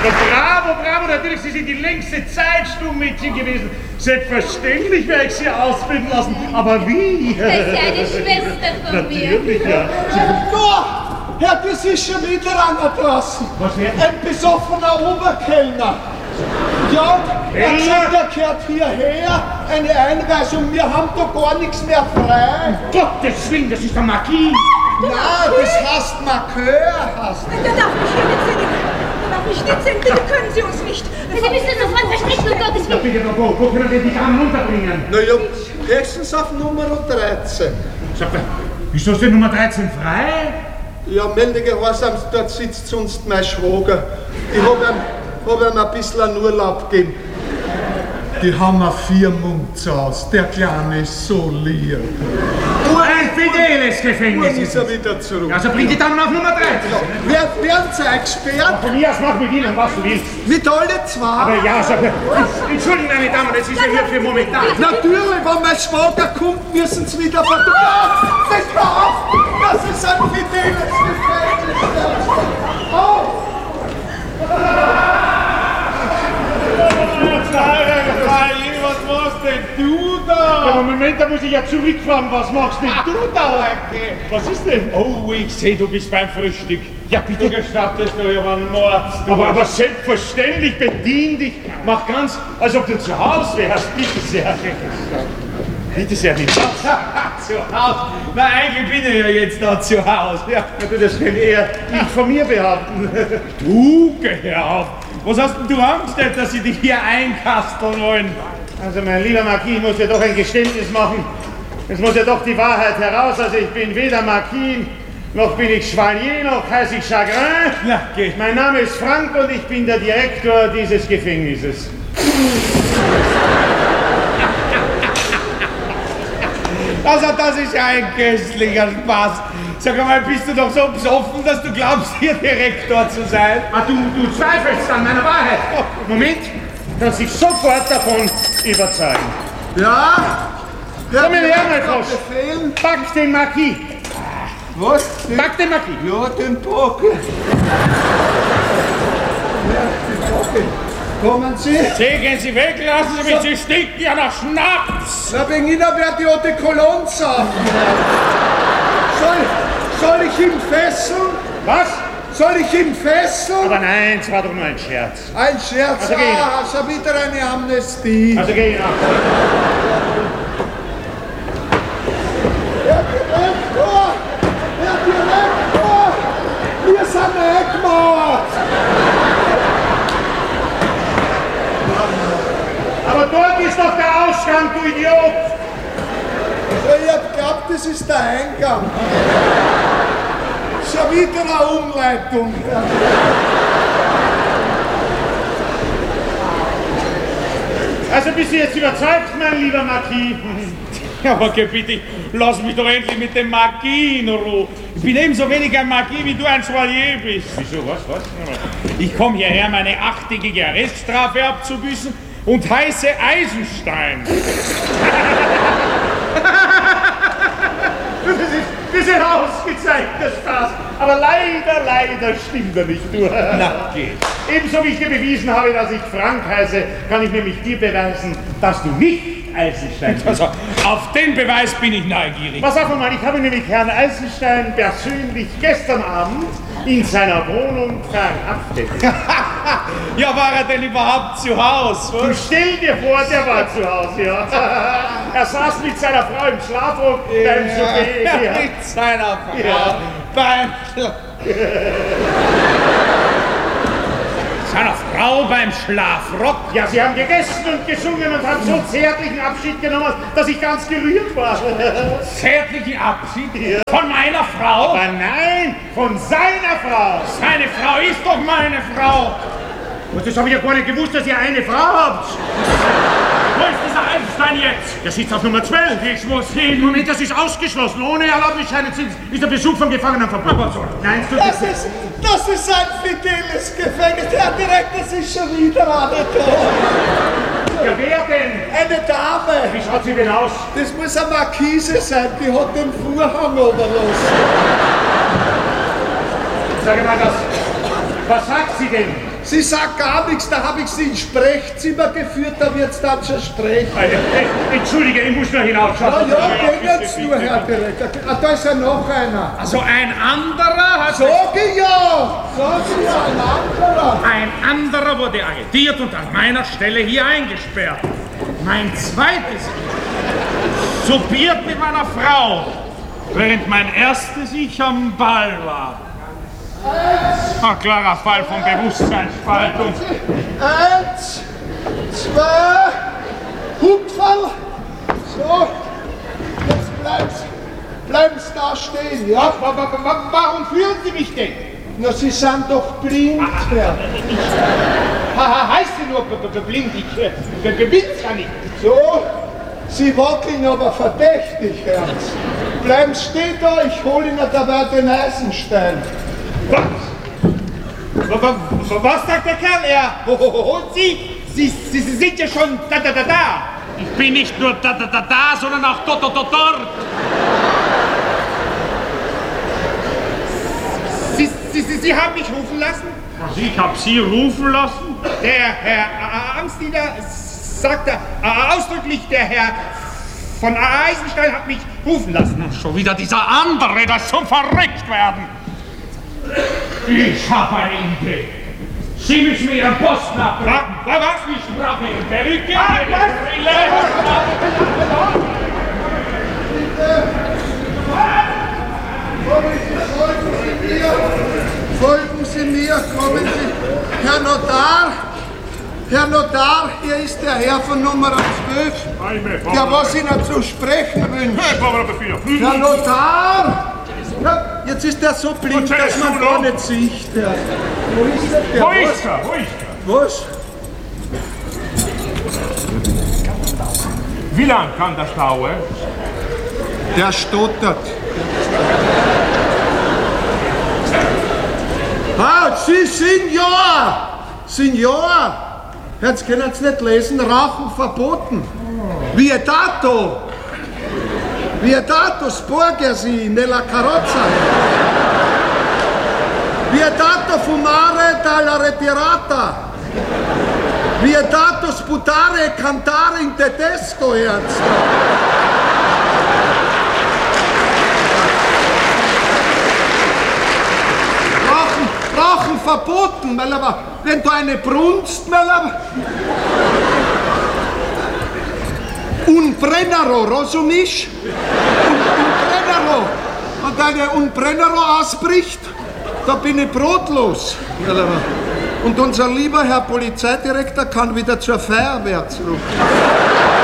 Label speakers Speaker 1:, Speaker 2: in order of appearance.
Speaker 1: Bravo, bravo, natürlich, Sie sind die längste Zeit Stummmädchen gewesen. Selbstverständlich werde ich Sie ausbilden lassen, aber wie?
Speaker 2: Das ist ja eine Schwester von mir.
Speaker 1: Natürlich, ja.
Speaker 3: Herr, das ist schon wieder einer draußen.
Speaker 1: Was wäre?
Speaker 3: Ein besoffener Oberkellner. Ja, er hat gesagt, er gehört hierher, eine Einweisung, wir haben da gar nichts mehr frei.
Speaker 1: Gottes Willen, das ist der Marquis.
Speaker 3: Nein, das heißt Marqueur, heißt
Speaker 4: Der darf mich hier nicht sehen. Der darf mich nicht sehen, bitte können Sie uns nicht.
Speaker 2: Sie müssen uns sofort verstecken, um Gottes
Speaker 1: Ja,
Speaker 2: Willen.
Speaker 1: bitte, wo können wir die Damen unterbringen?
Speaker 3: Naja, höchstens auf Nummer 13.
Speaker 1: Sag mal, wieso ist denn Nummer 13 frei?
Speaker 3: Ja, Meldegehorsams, dort sitzt sonst mein Schwager. Ich hab ihm ein bisschen einen Urlaub gegeben. Die haben eine Firmung zu Hause. Der Kleine ist so lieb.
Speaker 1: Ein fideles
Speaker 3: Nun
Speaker 1: Gefängnis.
Speaker 3: ist er wieder zurück.
Speaker 1: Also bring die Damen auf Nummer 13.
Speaker 3: Werden Sie eingesperrt?
Speaker 1: Von mir aus mach mit Ihnen, was du willst.
Speaker 3: Mit alle zwei?
Speaker 1: Aber ja, sag mal, entschuldigen meine Damen, das ist ja hier für momentan.
Speaker 3: Natürlich, wenn mein Schwager kommt, müssen Sie wieder fotografieren. Das war auf! Das ist ein fideles Gefängnis. Oh!
Speaker 1: Was machst denn du da? Aber Moment, da muss ich ja zurückfahren. Was machst denn du da, Heike? Was ist denn?
Speaker 5: Oh, ich sehe, du bist beim Frühstück. Ja, bitte gestattest du ja einen Mord.
Speaker 1: Aber selbstverständlich, bedien dich. Mach ganz, als ob du zu Hause wärst. Bitte sehr. Bitte sehr, nicht.
Speaker 5: Zu Hause? Na, eigentlich bin ich ja jetzt da zu Hause.
Speaker 1: Ja, du, das kann eher ich von mir behaupten.
Speaker 5: Du, geh auf. Was hast denn du Angst, dass sie dich hier einkasteln wollen?
Speaker 1: Also, mein lieber Marquis, ich muss ja doch ein Geständnis machen. Es muss ja doch die Wahrheit heraus. Also, ich bin weder Marquis, noch bin ich Chevalier, noch heiße ich Chagrin.
Speaker 5: Na, geh.
Speaker 1: Mein Name ist Frank und ich bin der Direktor dieses Gefängnisses.
Speaker 5: Also, das ist ja ein köstlicher Spaß. Sag mal, bist du doch so besoffen, dass du glaubst, hier Direktor zu sein?
Speaker 1: Ah, du zweifelst an meiner Wahrheit. Moment, kannst dich sofort davon überzeugen.
Speaker 3: Ja?
Speaker 1: Komm her, mein Frosch.
Speaker 3: Befehl.
Speaker 1: Pack den Marquis.
Speaker 3: Was?
Speaker 1: Pack den Marquis.
Speaker 3: Ja, den Pockel. Kommen Sie?
Speaker 5: Gehen Sie weg, lassen Sie mich, Sie stinken ja nach Schnaps!
Speaker 3: Na, wegen Ihnen wird die Eau de Cologne saufen. Soll ich ihn fesseln?
Speaker 1: Was?
Speaker 3: Soll ich ihn fesseln?
Speaker 1: Aber nein, es war doch nur ein Scherz.
Speaker 3: Ein Scherz,
Speaker 1: Also geh
Speaker 3: schon wieder eine Amnestie.
Speaker 1: Also geh nach.
Speaker 3: Herr Direktor! Herr Direktor! Wir sind eingemauert!
Speaker 1: Aber dort ist doch der Ausgang, du Idiot!
Speaker 3: Ich hab geglaubt, das ist der Eingang. Schon wieder eine Umleitung.
Speaker 1: Also bist du jetzt überzeugt, mein lieber Marquis?
Speaker 5: Ja, aber geh bitte, lass mich doch endlich mit dem Marquis in Ruhe. Ich bin ebenso wenig ein Marquis, wie du ein Chevalier bist.
Speaker 1: Wieso, was?
Speaker 5: Ich komme hierher, meine 8-tägige Arreststrafe abzubüßen und heiße Eisenstein.
Speaker 1: Das ist ein ausgezeichnter Spaß. Aber leider stimmt er nicht, du.
Speaker 5: Na, geh.
Speaker 1: Ebenso wie ich dir bewiesen habe, dass ich Frank heiße, kann ich nämlich dir beweisen, dass du nicht Eisenstein bist.
Speaker 5: Also, auf den Beweis bin ich neugierig.
Speaker 1: Pass auf mal, ich habe nämlich Herrn Eisenstein persönlich gestern Abend in seiner Wohnung verhaftet.
Speaker 5: Ja, war er denn überhaupt zu Hause?
Speaker 1: Du stell dir vor, der war zu Hause, ja. Er saß mit seiner Frau im Schlafrock beim Souper.
Speaker 5: Ja, mit seiner Frau.
Speaker 1: Ja.
Speaker 5: Beim seiner Frau beim Schlafrock?
Speaker 1: Ja, sie haben gegessen und gesungen und haben so zärtlichen Abschied genommen, dass ich ganz gerührt war.
Speaker 5: Zärtlichen Abschied?
Speaker 1: Ja.
Speaker 5: Von meiner Frau?
Speaker 1: Aber nein, von seiner Frau.
Speaker 5: Seine Frau ist doch meine Frau.
Speaker 1: Und das habe ich ja gar nicht gewusst, dass ihr eine Frau habt.
Speaker 5: Wo ist dieser Eisenstein jetzt?
Speaker 1: Der sitzt auf Nummer 12.
Speaker 5: Ich muss hin.
Speaker 1: Moment, das ist ausgeschlossen. Ohne Erlaubnisscheine ist der Besuch von Gefangenen verboten.
Speaker 5: Aber so.
Speaker 1: Nein, es tut
Speaker 3: Das ist ein fideles Gefängnis. Herr Direktor, das ist schon wieder eine da.
Speaker 1: Ja, wer denn?
Speaker 3: Eine Dame.
Speaker 1: Wie schaut sie denn aus?
Speaker 3: Das muss eine Markise sein, die hat den Vorhang oberlassen.
Speaker 1: Sag mal, was sagt sie denn?
Speaker 3: Sie sagt gar nichts, da habe ich sie ins Sprechzimmer geführt, da wird's dann schon sprechen.
Speaker 1: Entschuldige, ich muss nur hinausschauen.
Speaker 3: Ja, gehen jetzt nur, Herr Direktor. Ah, da ist ja noch einer.
Speaker 5: Also ein anderer hat...
Speaker 3: Sag ich ja, ein anderer.
Speaker 5: Ein anderer wurde agitiert und an meiner Stelle hier eingesperrt. Mein zweites soupiert mit meiner Frau, während mein erstes Ich am Ball war. Ein klarer Fall von Bewusstseinsspaltung.
Speaker 3: 1, 2, Hupferl. So, jetzt bleib's da stehen, ja?
Speaker 5: Warum führen Sie mich denn?
Speaker 3: Na, Sie sind doch blind, Herr.
Speaker 5: Heißt sie nur blind? Ich bin's ja nicht.
Speaker 3: So, Sie wackeln aber verdächtig, Herz. Bleiben stehen da, ich hol Ihnen dabei den Eisenstein.
Speaker 5: Was sagt der Kerl? Er holt Sie? Sie sind ja schon da. Ich bin nicht nur da, sondern auch dort. Sie haben mich rufen lassen? Was, ich habe Sie rufen lassen? Der Herr Amtsdiener sagte ausdrücklich, der Herr von Eisenstein hat mich rufen lassen. Schon wieder dieser andere, das zum Verrückt werden. Ich habe eine Idee. Sie müssen mir Ihren Posten abbringen. Was? Ich brauche Ihre Perücke, Ihre Brille.
Speaker 3: Folgen Sie mir, kommen Sie. Herr Notar, hier ist der Herr von Nummer 12, der was Ihnen zu sprechen wünscht. Herr Notar! Ja, jetzt ist er so blind, dass man gar nicht sieht. Wo ist der?
Speaker 1: Wo ist er?
Speaker 3: Was?
Speaker 1: Wie lang kann das dauern?
Speaker 3: Der stottert. Ah, Sie, Signor! Jetzt können Sie nicht lesen, Rauchen verboten. Vietato! Vietato sporgersi nella carrozza. Vietato fumare dalla ritirata. Vietato sputare e cantare in tedesco, Ernst. Rauchen verboten, weil aber wenn du eine brunst, weil aber un brennero, rozumisch? Un brennero. Und wenn ein Brennero ausbricht, da bin ich brotlos. Und unser lieber Herr Polizeidirektor kann wieder zur Feuerwehr zurück.